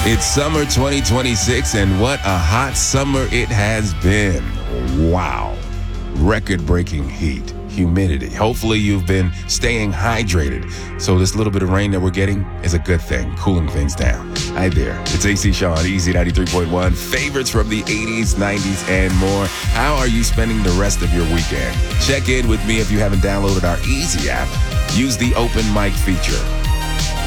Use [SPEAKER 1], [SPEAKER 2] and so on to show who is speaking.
[SPEAKER 1] It's summer 2026, and what a hot summer it has been. Wow. Record-breaking heat, humidity. Hopefully you've been staying hydrated. So this little bit of rain that we're getting is a good thing, cooling things down. Hi there. It's AC Shaw on Easy 93.1. Favorites from the 80s, 90s, and more. How are you spending the rest of your weekend? Check in with me if you haven't downloaded our Easy app. Use the open mic feature.